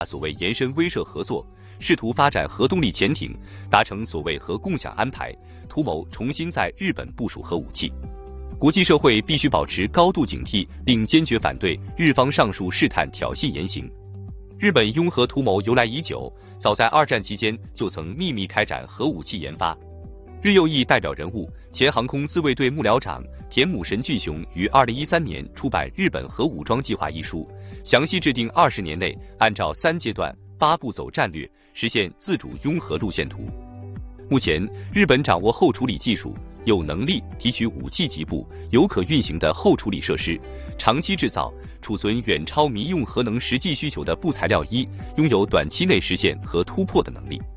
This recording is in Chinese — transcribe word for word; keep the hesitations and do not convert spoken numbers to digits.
所谓延伸威慑合作，试图发展核动力潜艇，达成所谓核共享安排，图谋重新在日本部署核武器。国际社会必须保持高度警惕，并坚决反对日方上述试探挑衅言行。日本拥核图谋由来已久，早在二战期间就曾秘密开展核武器研发。日右翼代表人物、前航空自卫队幕僚长田母神俊雄于二零一三年出版《日本核武装计划》一书，详细制定二十年内按照三阶段八步走战略实现自主拥核路线图。目前，日本掌握后处理技术，有能力提取武器级部有可运行的后处理设施，长期制造、储存远超民用核能实际需求的布材料一，拥有短期内实现核突破的能力。